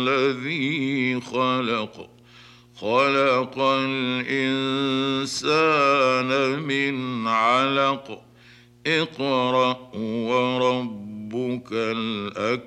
الذي خلق الإنسان من علق. اقرأ وربك الأكرم.